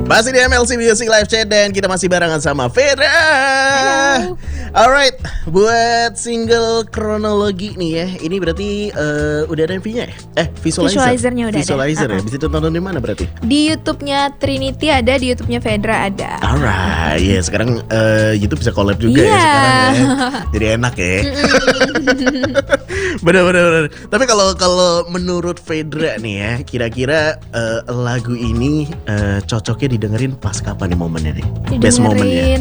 Masih di MLC Music Live Chat dan kita masih barengan sama Fedra. Halo. Alright, buat single kronologi nih ya. Ini berarti udah ada MV-nya ya? Visualizernya udah ada. Visualizer ya. Bisa ditonton di mana berarti? Di YouTube-nya Trinity ada, di YouTube-nya Fedra ada. Alright, ya sekarang YouTube bisa collab juga ya Iya. sekarang ya. Jadi enak ya. Bener. Tapi kalau menurut Fedra nih ya, kira-kira lagu ini cocoknya didengerin pas kapan nih momennya nih? Best momennya. Didengerin